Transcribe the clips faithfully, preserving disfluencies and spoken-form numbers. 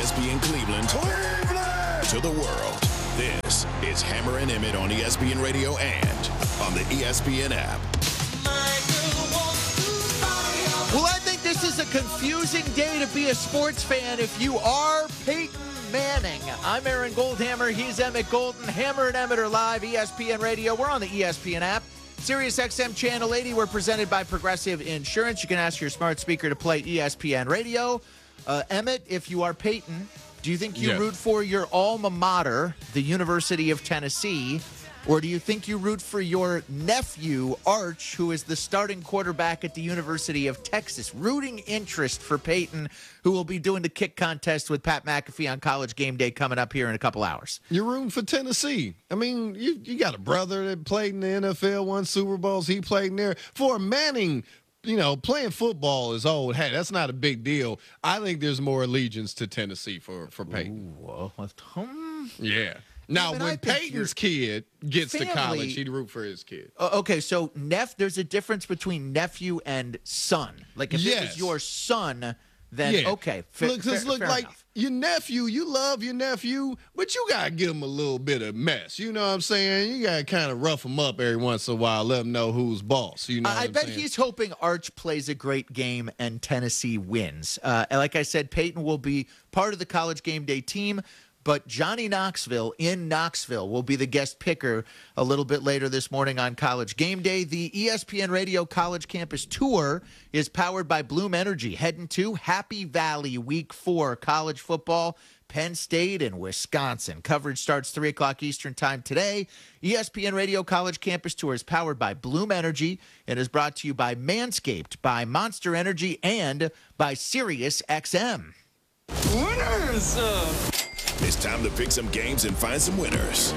S P N Cleveland, Cleveland to the world. This is Hammer and Emmett on E S P N Radio and on the E S P N app. Well, I think this is a confusing day to be a sports fan if you are Peyton Manning. I'm Aaron Goldhammer. He's Emmett Golden. Hammer and Emmett are live, E S P N Radio. We're on the E S P N app. Sirius X M Channel eighty. We're presented by Progressive Insurance. You can ask your smart speaker to play E S P N Radio. Uh, Emmett, if you are Peyton, do you think you Yeah. root for your alma mater, the University of Tennessee, or do you think you root for your nephew, Arch, who is the starting quarterback at the University of Texas? Rooting interest for Peyton, who will be doing the kick contest with Pat McAfee on College Game Day coming up here in a couple hours. You're rooting for Tennessee. I mean, you you got a brother that played in the N F L, won Super Bowls. He played in there. For Manning, you know, playing football is old. Hey, that's not a big deal. I think there's more allegiance to Tennessee for, for Peyton. Ooh, well, hmm. Yeah. Now, Yeah, but I when think Peyton's kid gets family- to college, he'd root for his kid. Uh, okay, so Neff, there's a difference between nephew and son. Like if it Yes. was your son, then Yeah. okay, fa- look, fair, just look fair like enough. your nephew. You love your nephew, but you gotta give him a little bit of mess. You know what I'm saying? You gotta kind of rough him up every once in a while. Let him know who's boss. You know? I what I I'm bet saying? he's hoping Arch plays a great game and Tennessee wins. Uh, and like I said, Peyton will be part of the College Game Day team, but Johnny Knoxville in Knoxville will be the guest picker a little bit later this morning on College Game Day. The E S P N Radio College Campus Tour is powered by Bloom Energy. Heading to Happy Valley Week four college football. Penn State and Wisconsin. Coverage starts three o'clock Eastern Time today. E S P N Radio College Campus Tour is powered by Bloom Energy and is brought to you by Manscaped, by Monster Energy, and by Sirius X M. Winners! It's time to pick some games and find some winners.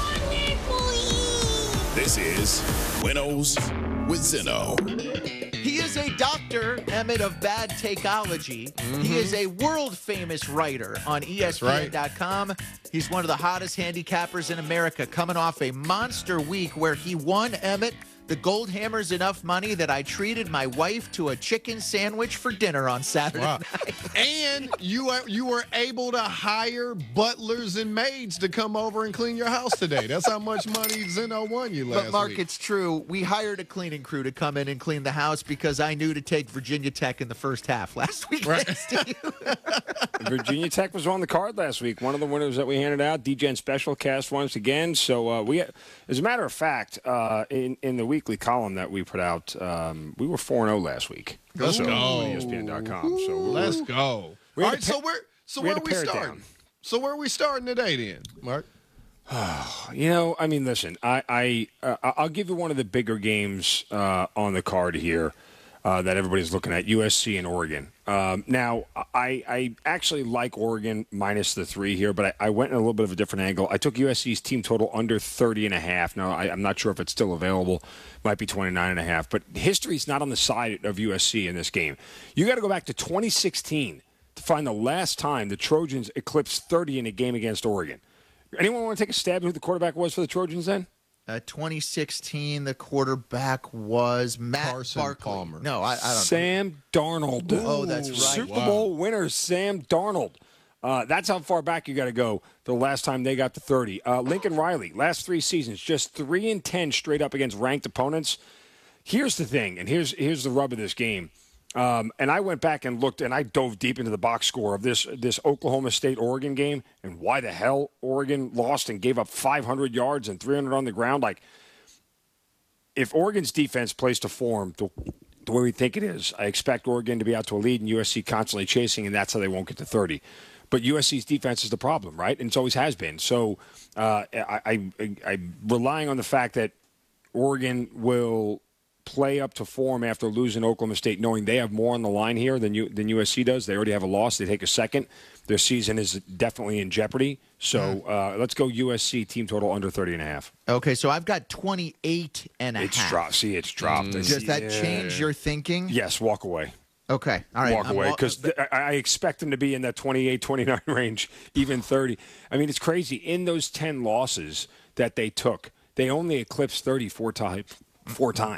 This is Winnows with Zeno. He is a doctor, Emmett, of bad takeology. Mm-hmm. He is a world-famous writer on E S P N dot com. He's one of the hottest handicappers in America, coming off a monster week where he won, Emmett, the Goldhammer's enough money that I treated my wife to a chicken sandwich for dinner on Saturday Wow. night. And you are you were able to hire butlers and maids to come over and clean your house today. That's how much money Zeno won you last But, Mark, week. it's true. We hired a cleaning crew to come in and clean the house because I knew to take Virginia Tech in the first half last week. Right. Thanks to you. Virginia Tech was on the card last week. One of the winners that we handed out, D-Gen Special Cast once again. So uh, we, as a matter of fact, uh, in in the weekly column that we put out, um, we were four and zero last week. Let's so, go. on E S P N dot com. So we Let's were, go. We All had right, to so pa- where so we where had are to we pare it starting? down. So where are we starting today then, Mark? You know, I mean, listen, I, I uh, I'll give you one of the bigger games uh, on the card here uh, that everybody's looking at: U S C and Oregon. Um, now, I I actually like Oregon minus the three here, but I, I went in a little bit of a different angle. I took U S C's team total under thirty and a half. Now, I, I'm not sure if it's still available. Might be twenty-nine and a half. But history's not on the side of U S C in this game. You got to go back to twenty sixteen to find the last time the Trojans eclipsed thirty in a game against Oregon. Anyone want to take a stab at who the quarterback was for the Trojans then? Uh, twenty sixteen, the quarterback was Matt Carson Barkley. Palmer. No, I, I don't know. Sam Darnold. Oh, that's right. Super Wow. Bowl winner Sam Darnold. Uh, that's how far back you got to go. The last time they got to thirty. Uh, Lincoln Riley, last three seasons, just three and ten straight up against ranked opponents. Here's the thing, and here's here's the rub of this game. Um, and I went back and looked, and I dove deep into the box score of this this Oklahoma State Oregon game, and why the hell Oregon lost and gave up five hundred yards and three hundred on the ground. Like, if Oregon's defense plays to form the, the way we think it is, I expect Oregon to be out to a lead and U S C constantly chasing, and that's how they won't get to thirty. But U S C's defense is the problem, right? And it always has been. So uh, I, I, I, I'm relying on the fact that Oregon will play up to form after losing Oklahoma State, knowing they have more on the line here than you, than U S C does. They already have a loss. They take a second. Their season is definitely in jeopardy. So uh, let's go U S C team total under thirty and a half. Okay, so I've got twenty-eight and a It's half. dropped. See, it's dropped. Mm. Does that Yeah. change your thinking? Yes, walk away. Okay, all right. Walk I'm away wa- because I, I expect them to be in that twenty-eight, twenty-nine range, even thirty. I mean, it's crazy. In those ten losses that they took, they only eclipsed thirty-four times. Four times.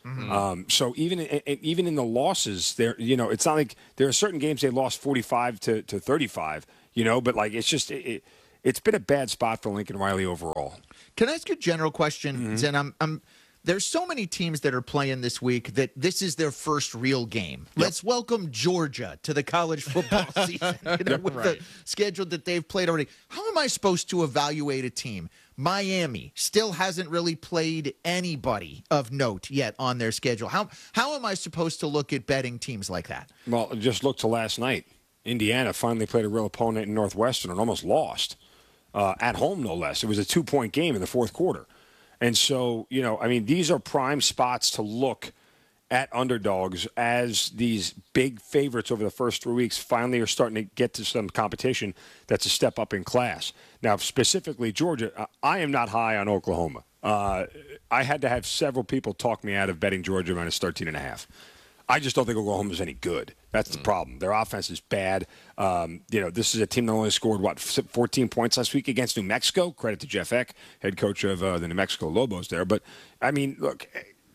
Mm-hmm. Um, so even in, even in the losses, there, you know, it's not like there are certain games they lost forty-five to, to thirty-five, you know, but like it's just it, it, it's been a bad spot for Lincoln Riley overall. Can I ask you a general question, mm-hmm. Zen? I'm, I'm There's so many teams that are playing this week that this is their first real game. Yep. Let's welcome Georgia to the college football season, you know, with right. the schedule that they've played already. How am I supposed to evaluate a team? Miami still hasn't really played anybody of note yet on their schedule. How how am I supposed to look at betting teams like that? Well, just look to last night. Indiana finally played a real opponent in Northwestern and almost lost uh, at home, no less. It was a two-point game in the fourth quarter. And so, you know, I mean, these are prime spots to look at underdogs as these big favorites over the first three weeks finally are starting to get to some competition that's a step up in class. Now, specifically Georgia, I am not high on Oklahoma. Uh, I had to have several people talk me out of betting Georgia minus thirteen and a half. I just don't think Oklahoma is any good. That's the problem. Their offense is bad. Um, you know, this is a team that only scored, what, fourteen points last week against New Mexico. Credit to Jeff Eck, head coach of uh, the New Mexico Lobos there. But, I mean, look,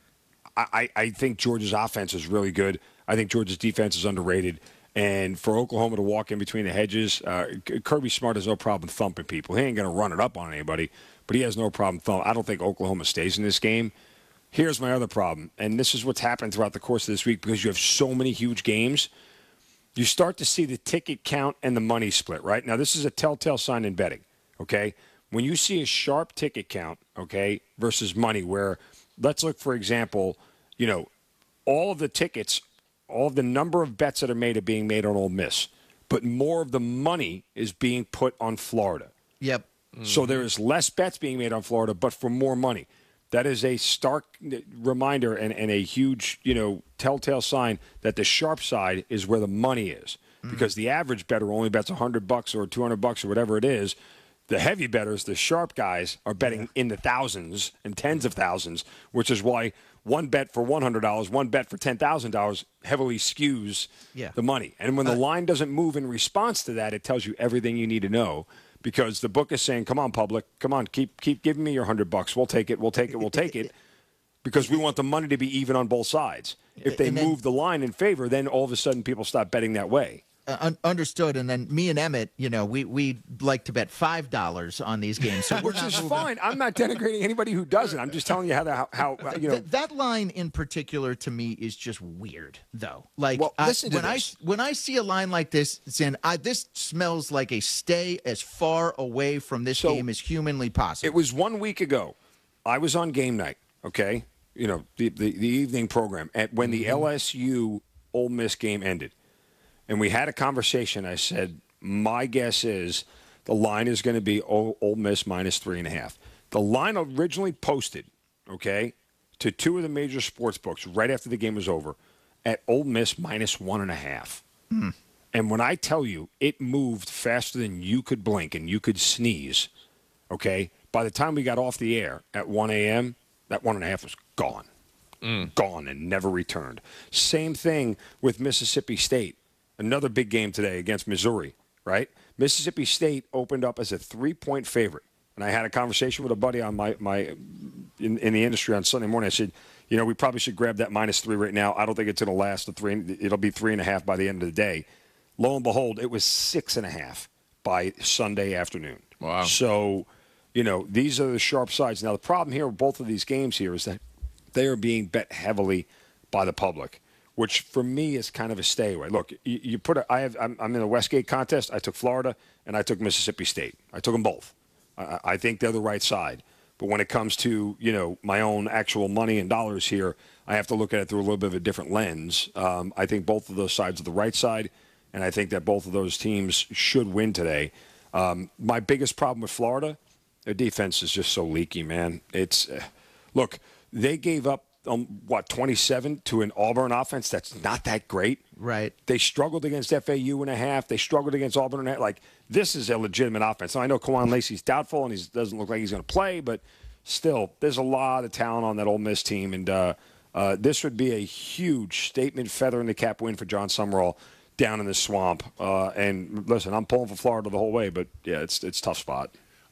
I, I think Georgia's offense is really good. I think Georgia's defense is underrated. And for Oklahoma to walk in between the hedges, uh, Kirby Smart has no problem thumping people. He ain't going to run it up on anybody, but he has no problem thumping. I don't think Oklahoma stays in this game. Here's my other problem, and this is what's happened throughout the course of this week because you have so many huge games. You start to see the ticket count and the money split, right? Now, this is a telltale sign in betting, okay? When you see a sharp ticket count, okay, versus money where, let's look, for example, you know, all of the tickets, all of the number of bets that are made are being made on Ole Miss, but more of the money is being put on Florida. Yep. Mm-hmm. So there is less bets being made on Florida, but for more money. That is a stark reminder and, and a huge, you know, telltale sign that the sharp side is where the money is. Mm-hmm. Because the average bettor only bets one hundred bucks or two hundred bucks or whatever it is. The heavy bettors, the sharp guys, are betting yeah. in the thousands and tens of thousands, which is why one bet for one hundred dollars, one bet for ten thousand dollars heavily skews yeah. the money. And when the uh, line doesn't move in response to that, it tells you everything you need to know. Because the book is saying, come on, public, come on, keep keep giving me your hundred bucks. We'll take it, we'll take it, we'll take it. Because we want the money to be even on both sides. If they then, move the line in favor, then all of a sudden people stop betting that way. Uh, un- understood. And then me and Emmett, you know, we we like to bet five dollars on these games. So Which is fine. I'm not denigrating anybody who doesn't. I'm just telling you how, the, how, how you know. Th- that line in particular to me is just weird, though. Like, well, I, listen to when, this. I, when I see a line like this, it's in, I, this smells like a stay as far away from this so game as humanly possible. It was one week ago. I was on game night, okay? You know, the, the, the evening program, at when the L S U Ole Miss game ended. And we had a conversation. I said, my guess is the line is going to be Ole, Ole Miss minus three and a half. The line originally posted, okay, to two of the major sports books right after the game was over at Ole Miss minus one and a half. Mm. And when I tell you it moved faster than you could blink and you could sneeze, okay, by the time we got off the air at one a.m., that one and a half was gone. Mm. Gone and never returned. Same thing with Mississippi State. Another big game today against Missouri, right? Mississippi State opened up as a three-point favorite. And I had a conversation with a buddy on my, my in, in the industry on Sunday morning. I said, you know, we probably should grab that minus three right now. I don't think it's going to last the three. It'll be three and a half by the end of the day. Lo and behold, it was six and a half by Sunday afternoon. Wow. So, you know, these are the sharp sides. Now, the problem here with both of these games here is that they are being bet heavily by the public, which for me is kind of a stay away. Look, you, you put a, I have, I'm, I'm in the Westgate contest. I took Florida and I took Mississippi State. I took them both. I, I think they're the right side. But when it comes to, you know, my own actual money and dollars here, I have to look at it through a little bit of a different lens. Um, I think both of those sides are the right side, and I think that both of those teams should win today. Um, my biggest problem with Florida, their defense is just so leaky, man. It's uh, look, they gave up Um, what, twenty-seven to an Auburn offense that's not that great. Right. They struggled against F A U and a half. They struggled against Auburn and a half. Like, this is a legitimate offense. Now, I know Kawan Lacey's doubtful and he doesn't look like he's going to play, but still, there's a lot of talent on that Ole Miss team. And uh, uh, this would be a huge statement feather in the cap win for John Summerall down in the swamp. Uh, and listen, I'm pulling for Florida the whole way, but yeah, it's it's a tough spot.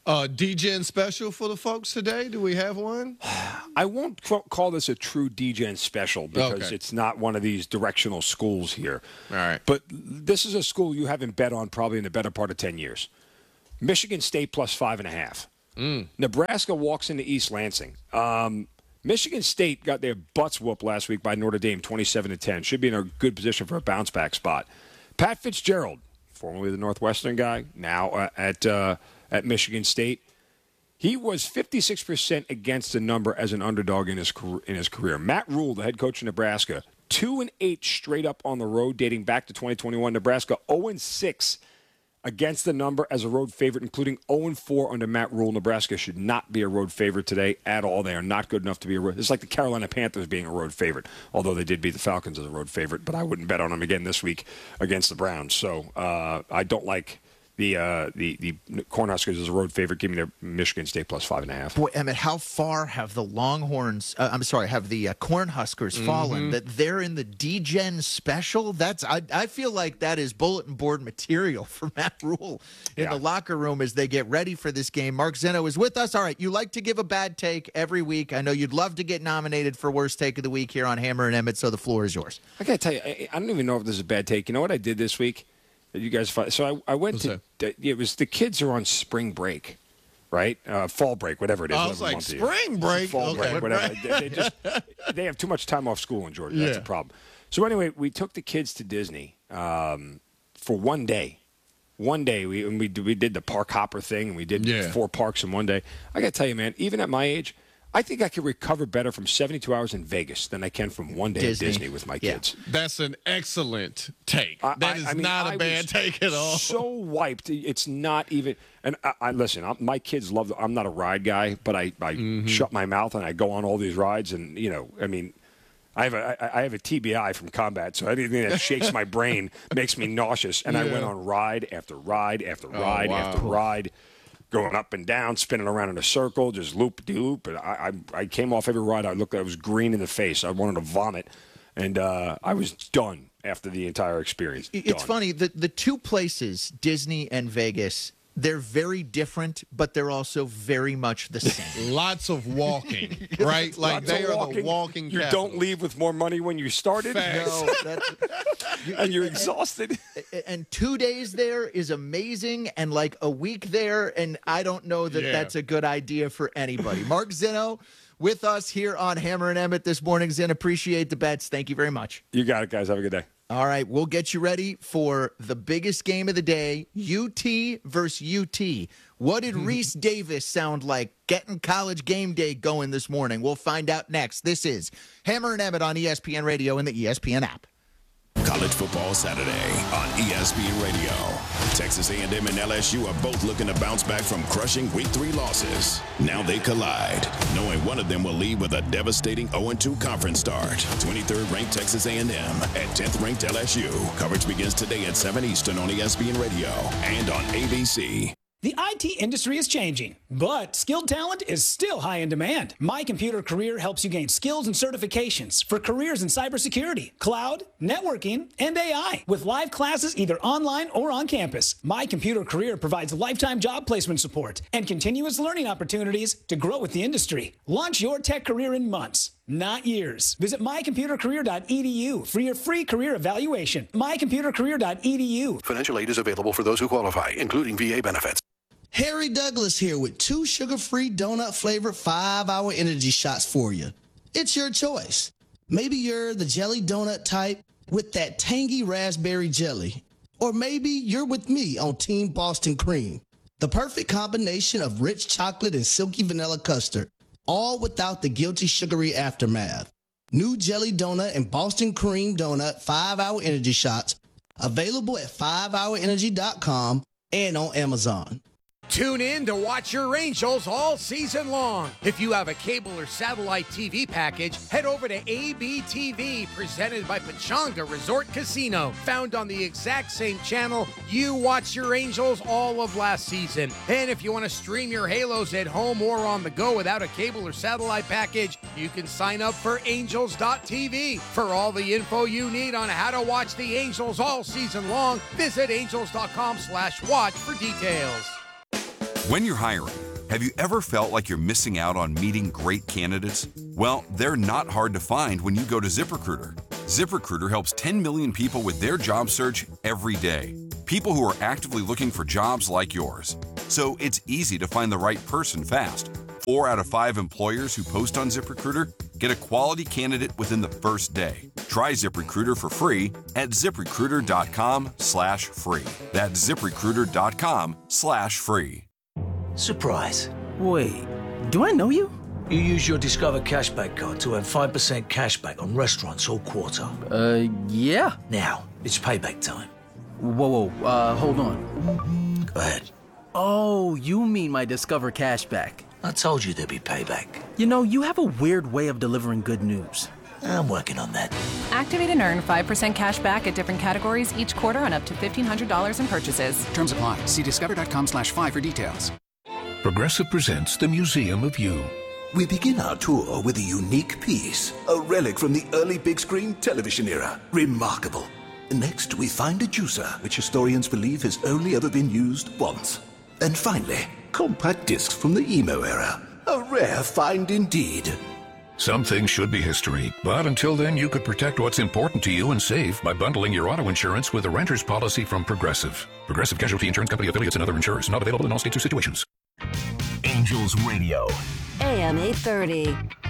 Uh, D-Gen special for the folks today? Do we have one? I won't call this a true D-Gen special because Okay. it's not one of these directional schools here. All right. But this is a school you haven't bet on probably in the better part of ten years. Michigan State plus five and a half. Mm. Nebraska walks into East Lansing. Um, Michigan State got their butts whooped last week by Notre Dame, twenty-seven to ten. Should be in a good position for a bounce back spot. Pat Fitzgerald, formerly the Northwestern guy, now uh, at uh, at Michigan State. He was fifty-six percent against the number as an underdog in his career, in his career. Matt Rule, the head coach of Nebraska, two and eight straight up on the road, dating back to twenty twenty-one. Nebraska zero and six against the number as a road favorite, including zero and four under Matt Rule. Nebraska should not be a road favorite today at all. They are not good enough to be a road. It's like the Carolina Panthers being a road favorite, although they did beat the Falcons as a road favorite. But I wouldn't bet on them again this week against the Browns. So uh, I don't like the uh, the the Cornhuskers as a road favorite. Give me their Michigan State plus five and a half. Boy, Emmett, how far have the Longhorns? Uh, I'm sorry, have the uh, Cornhuskers Mm-hmm. fallen? That they're in the D-Gen special. That's I. I feel like that is bulletin board material for Matt Rule in Yeah. the locker room as they get ready for this game. Mark Zeno is with us. All right, you like to give a bad take every week. I know you'd love to get nominated for worst take of the week here on Hammer and Emmett. So the floor is yours. I gotta tell you, I, I don't even know if this is a bad take. You know what I did this week? That you guys, find? so I, I went What's to. It was the kids are on spring break, right? Uh, fall break, whatever it is. I was whatever like, month it is. spring break? Fall Okay. break, whatever. they, they just they have too much time off school in Georgia. That's Yeah. the problem. So anyway, we took the kids to Disney um, for one day. One day, we and we we did the park hopper thing, and we did Yeah. four parks in one day. I got to tell you, man, even at my age, I think I could recover better from seventy-two hours in Vegas than I can from one day Disney. at Disney with my Yeah. kids. That's an excellent take. I- That I- is I mean, not a I bad was take at all. So wiped. It's not even. And I, I listen. I'm, my kids love. I'm not a ride guy, but I, I Mm-hmm. shut my mouth and I go on all these rides. And you know, I mean, I have a I I have a T B I from combat, so anything that shakes my brain makes me nauseous. And I Yeah. went on ride after ride after ride wow. after ride. Going up and down, spinning around in a circle, just loop de loop. And I, I, I came off every ride. I looked, I was green in the face. I wanted to vomit, and uh, I was done after the entire experience. It's Done. funny, the the two places, Disney and Vegas, they're very different, but they're also very much the same. Lots of walking, right? Like Lots they of are the walking You capital. don't leave with more money when you started, Facts. No, that's, and you're exhausted. and two days there is amazing, and like a week there, and I don't know that Yeah. that's a good idea for anybody. Mark Zeno with us here on Hammer and Emmett this morning. Zen, appreciate the bets. Thank you very much. You got it, guys. Have a good day. All right, we'll get you ready for the biggest game of the day, U T versus U T. What did Reese Davis sound like getting college game day going this morning? We'll find out next. This is Hammer and Emmett on E S P N Radio and the E S P N app. College Football Saturday on E S P N Radio. Texas A and M and L S U are both looking to bounce back from crushing week three losses. Now they collide, knowing one of them will leave with a devastating oh and two conference start. twenty-third ranked Texas A and M and tenth ranked L S U. Coverage begins today at seven Eastern on E S P N Radio and on A B C. The I T industry is changing, but skilled talent is still high in demand. My Computer Career helps you gain skills and certifications for careers in cybersecurity, cloud, networking, and A I. With live classes either online or on campus, My Computer Career provides lifetime job placement support and continuous learning opportunities to grow with the industry. Launch your tech career in months, not years. Visit my computer career dot e d u for your free career evaluation. my computer career dot e d u. Financial aid is available for those who qualify, including V A benefits. Harry Douglas here with two sugar-free donut-flavored five-hour energy shots for you. It's your choice. Maybe you're the jelly donut type with that tangy raspberry jelly. Or maybe you're with me on Team Boston Cream. The perfect combination of rich chocolate and silky vanilla custard, all without the guilty sugary aftermath. New jelly donut and Boston Cream donut five-hour energy shots available at five hour energy dot com and on Amazon. Tune in to watch your Angels all season long. If you have a cable or satellite T V package, head over to A B T V, presented by Pechanga Resort Casino. Found on the exact same channel you watched your Angels all of last season. And if you want to stream your Halos at home or on the go without a cable or satellite package, you can sign up for angels dot t v. For all the info you need on how to watch the Angels all season long, visit angels dot com slash watch for details. When you're hiring, have you ever felt like you're missing out on meeting great candidates? Well, they're not hard to find when you go to ZipRecruiter. ZipRecruiter helps ten million people with their job search every day. People who are actively looking for jobs like yours. So it's easy to find the right person fast. Four out of five employers who post on ZipRecruiter get a quality candidate within the first day. Try ZipRecruiter for free at ZipRecruiter.com slash free. That's ZipRecruiter.com slash free. Surprise. Wait, do I know you? You use your Discover Cashback card to earn five percent cashback on restaurants all quarter. Uh, yeah. Now, it's payback time. Whoa, whoa, uh, hold on. Go ahead. Oh, you mean my Discover Cashback. I told you there'd be payback. You know, you have a weird way of delivering good news. I'm working on that. Activate and earn five percent cash back at different categories each quarter on up to fifteen hundred dollars in purchases. Terms apply. See discover.com slash five for details. Progressive presents the Museum of You. We begin our tour with a unique piece, a relic from the early big screen television era. Remarkable. Next, we find a juicer, which historians believe has only ever been used once. And finally, compact discs from the emo era. A rare find indeed. Some things should be history, but until then, you could protect what's important to you and save by bundling your auto insurance with a renter's policy from Progressive. Progressive Casualty Insurance Company affiliates and other insurers. Not available in all states or situations. Angels Radio. A M eight thirty.